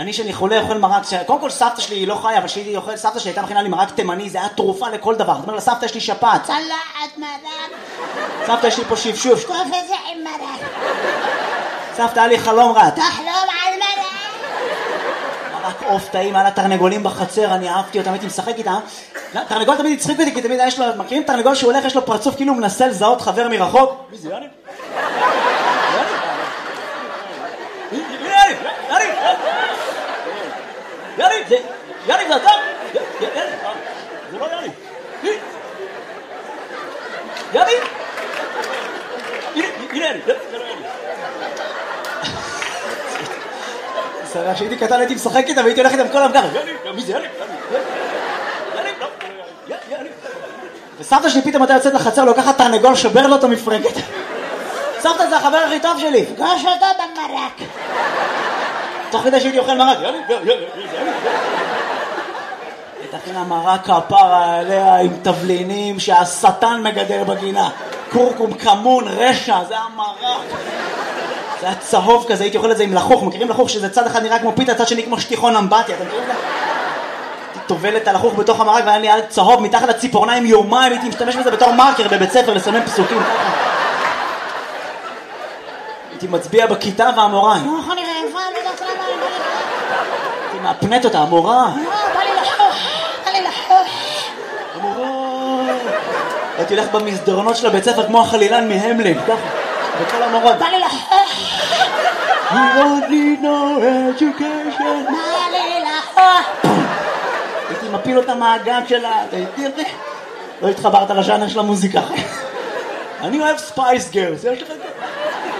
אני שאני חולה אוכל מרק, קודם כל סבתא שלי היא לא חיה, אבל שהייתי אוכל, סבתא שלי הייתה מכינה לי מרק תימני, זה היה תרופה לכל דבר. זאת אומרת לה, סבתא יש לי שפעת. צלחת מרק. סבתא יש לי פה שפשוף. טוב איזה עם מרק. סבתא היה לי חלום רע. תחלום על מרק. מרק עוף טעים, היה לה תרנגולים בחצר, אני אהבתי אותם, הייתי משחק איתם. תרנגול תמיד הצחיק אותי, כי תמיד יש לו, מכירים תרנגול שהוא הולך, יש לו פרצוף כאילו הוא מנסה לזהות חבר מרחוק? מי זה יאני? יאני, זה אתה? זה לא יאני. יאני? הנה יאני, זה לא יאני. סבבה, כשהייתי קטן הייתי משחק איתם והייתי הולך איתם כל המגר. יאני, מי זה יאני? יאני, וסבתא שלי פתאום הייתה יוצאת לחצר, לוקחת תרנגול, שובר לו את המפרקת. סבתא זה החבר הכי טוב שלי. פגוש אותו במרק. תוך כדי שהייתי אוכל מרק. תכינה מרק כפרה עליה עם תבלינים שהשטן מגדל בגינה. קורקום, כמון, רשע, זה המרק. זה היה צהוב כזה, הייתי אוכל את זה עם לחוך. מכירים לחוך שזה צד אחד נראה כמו פיתה, צד שני כמו שטיחון אמבטיה. אתם מכירים את זה? הייתי טובל את הלחוך בתוך המרק והיה לי עד צהוב מתחת לציפורניים יומיים. הייתי משתמש בזה בתור מרקר בבית ספר לסמן פסוקים. הייתי מצביע בכיתה והמורה. לא יכול נראה איפה, אני יודעת למה. הייתי מאפנת אותה, המורה. בא לי לחוך, בא לי לחוך. המורה. הייתי הולך במסדרונות של הבית ספר כמו החלילן מהמלין, ככה, בכל המורות. בא לי לחוך. You don't need no education. בא לי לחוך. הייתי מפיל אותה מהגג שלה, תראי. לא התחברת לז'אנר של המוזיקה. אני אוהב ספייס גרס, יש לך את זה?